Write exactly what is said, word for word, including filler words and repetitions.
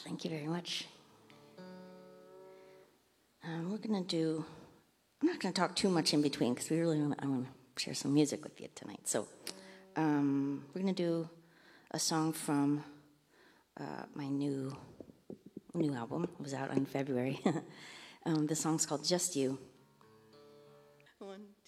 Thank you very much. Um, we're going to do, I'm not going to talk too much in between because we really want to, I want to share some music with you tonight. So um, we're going to do a song from uh, my new new album. It was out in February. um, the song's called Just You. One.